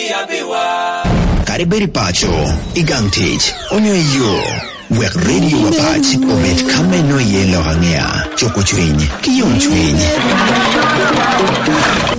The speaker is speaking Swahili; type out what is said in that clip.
Kariberi pacho, igangtich, onyo yo. Wek radio wapach, obet kame no yelo hangea, choko chwenye, kiyong chwenye.